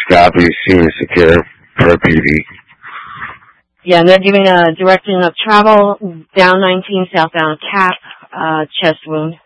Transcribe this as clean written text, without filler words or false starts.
Copy, Senior Secure, per PD. Yeah, and they're giving a direction of travel, down 19, southbound cap, chest wound.